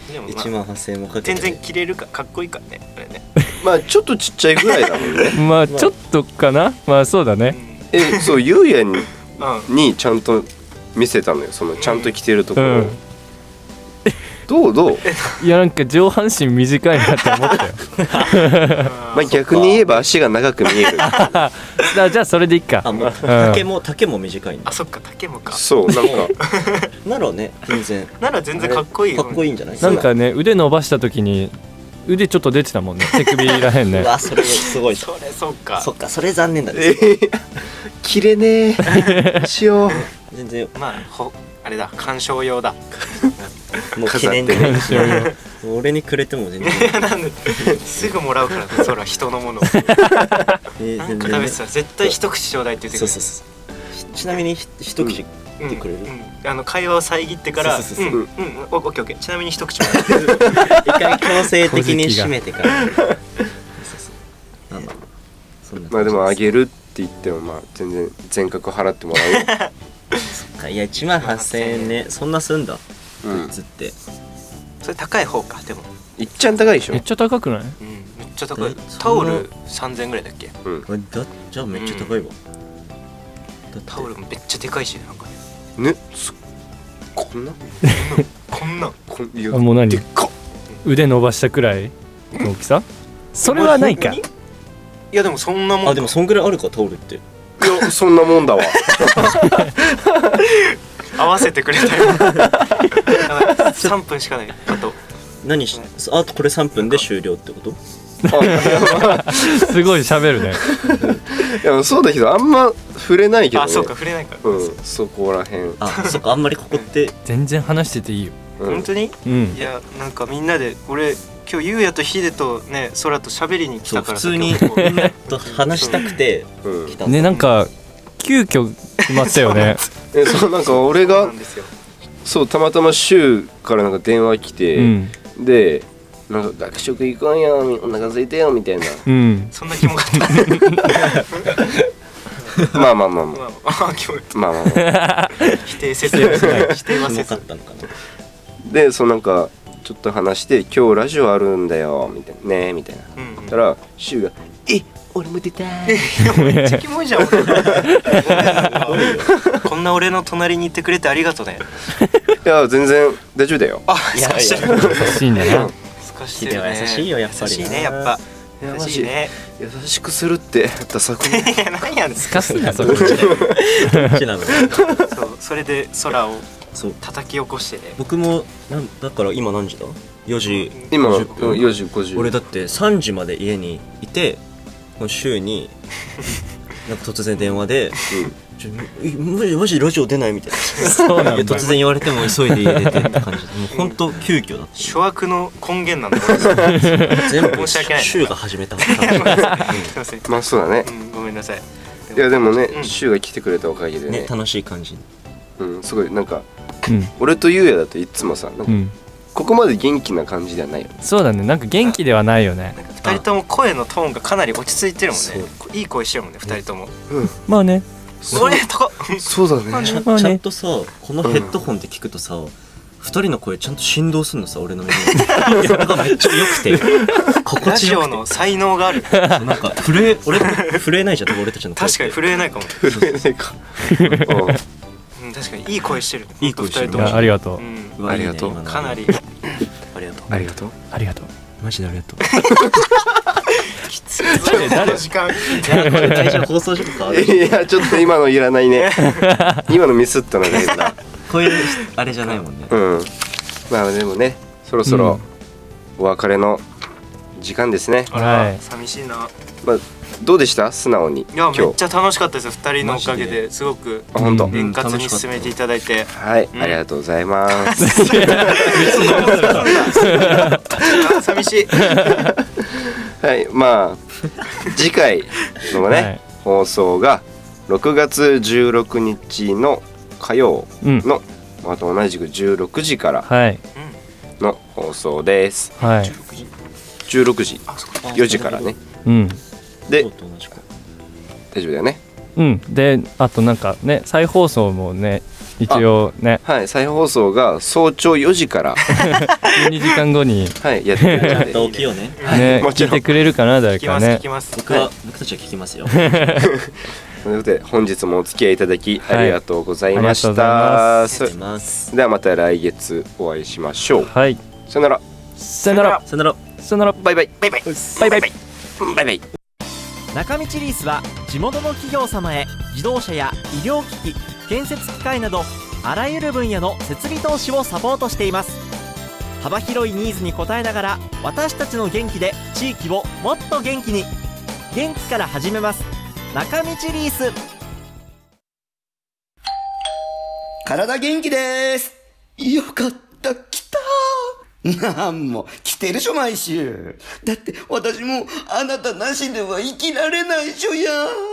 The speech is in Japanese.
でも、 1万8000円もかけて、 全然着れるか、かっこいいからね、あれね。 まあちょっとちっちゃいぐらいだもんねまあちょっとかな、まあそうだね。 そうゆうやにうん、 にちゃんと見せたのよ、そのちゃんと着てるところを、 うんどういやなんか上半身短いなって思ったよまあ逆に言えば足が長く見えるじゃあそれでいっか。 あ、もう丈も短いんだ。 あ、そっか、竹もか。 そうなんかならね、全然なら全然かっこいいよ。 かっこいいんじゃない？ なんかね、腕伸ばした時に腕ちょっと出てたもんね、手首らへんね。 うわ、それすごい。 それ、そっか。 そっか、それ残念だね。 着れねえしよう全然まあ、あれだ、鑑賞用だ。 もう記念で鑑賞用俺にくれても全然なんですぐもらうからね、そら人のものを。 全なんか然食べてたら絶対一口ちょうだいって言ってくる。 そうそうそう。ちなみに一口言ってくれる？ 会話を遮ってから、 そうそうそうオッケーオッケー。ちなみに一口もら一回強制的に締めてから。そうそうそう。なんだろう。そんなまあでもあげるって言ってもまあ全然全額払ってもらうよそっか、いや1万8000円ね、そんなすんだ。 うんつってそれ高い方か、でも。 いっちゃん高いでしょめっちゃ高くない？ めっちゃ高いえ。 タオル3000円ぐらいだっけ？ じゃあめっちゃ高いわ。 タオルもめっちゃでかいし、なんかね。 ねこんなこんなん。 いやあ、もう何でっかっ腕伸ばしたくらいの大きさ？それはないか。 いやでもそんなもん。 あ、でもそんぐらいあるか、タオルって。 いやそんなもんだわ合わせてくれたよ。3分しかない。あと。 何し、あとこれ3分で終了ってこと？ すごい喋るね。 いやそうだけどあんま触れないけどね。 あ、そうか、触れないから。 そこらへん。 あ、そっか、あんまりここって全然話してていいよ。 本当に？ うんい。や、なんかみんなで、俺今日ゆうやとひでとね、そらと喋りに来たからさ。 普通に今日みんなと話したくて来たんだ。 ね、なんか急遽決まったよね。 そうなんか俺そうがなんですよ。 そうたまたま週からなんか電話来て、 うんでなんか学食行こうよお腹空いてよみたいなうん。 そんなキモかった。 まあまあまあままあ、キモい。 あまあまあまあ否定せず、否定はせず重かっ。たのかな。 でそうなんかちょっと話して今日ラジオあるんだよみたいなねみたいなうん言ったら週が俺も出たいめっちゃキモいじゃん。俺こんな俺の隣にいてくれてありがとうね。 いや全然大丈夫だよあ、 いやいや少し優しいんだな。 少しヒデは優しいよ、やっぱり。 優しいね、やっぱ。 いや優しいね。 優しくするってダサくねいや、なんやねん。 すかすなそこ。 どっちなの？ そう、それで空をそう。 叩き起こしてね。 僕もだから今何時だ？4時。 今 50分 4時50 俺だって3時まで家にいて、この週になんか突然電話でマジラジオ出ないみたいな。 そうなんだ。 いや突然言われても急いで家出てって感じで、もう本当急遽だった。 諸悪の根源なんだ。 全部申し訳ない週が始めた。 すいません。 まあそうだねごめんなさい。 いやでもねうん週が来てくれたおかげでね、 ね楽しい感じ。 すごいなんかうん俺とゆうやだといつもさなんかうん。 ここまで元気な感じではないよねそうだね。なんか元気ではないよね。 二人とも声のトーンがかなり落ち着いてるもんそね。いい声してるもんね、二人とも。 まあね。 俺高っ。 そうだねまあねちゃんとさ、このヘッドホンで聞くとさ、二人の声ちゃんと振動するのさ、俺の耳に。それがめっちゃ良くて、心ラ地よくて。 ジオの才能がある。 なんか俺震えないじゃん、俺たちの声って。 確かに震えないかも。 震えないか確かにいい声してる。 いい声してる二人ともいやありがとう。 うわいいねありがとう今のかなり。ありがとう。 ありがとうありがとう。 マジでありがとう。 誰この時間。 いやこれ大丈夫、放送事故か。 いやちょっと今のいらないね今のミスったのがいいんだこういうあれじゃないもんね。 まあでもねそろそろお別れの時間ですねあらはい、 寂しいな。 まあどうでした素直にいや、め今日っちゃ楽しかったです。二人のおかげマジですごくあ本当うん円滑に進めていただいて。 はいありがとうございます寂しい。 はいまあ次回のね、 はい放送が6月16日の火曜うん。 のまた同じく16時からはいの放送ですはい。 16時あ、そこ。 4時からねうん。 でそうと同じか。 大丈夫だよねうん。であとなんかね再放送もね一応ねはい、再放送が早朝4時から、 12時間後にはい、やってくれるのでちゃんと起きようね。 ねもちろん聞いてくれるかな誰聞きます聞かねきます。 僕たちは聞きますよ。 ということで本日もお付き合いいただきありがとうございましはいあた。 りがとうございありがとうございます。 ではまた来月お会いしましょう。 はいさよなら。 さよならさよなら。 さよならバイバイバイバイバイバイバイバイ。 中道リースは地元の企業様へ自動車や医療機器、建設機械などあらゆる分野の設備投資をサポートしています。幅広いニーズに応えながら私たちの元気で地域をもっと元気に。元気から始めます。中道リース。 体元気です。よかった、来た。なんも来てるしょ毎週。だって私もあなたなしでは生きられないしょや。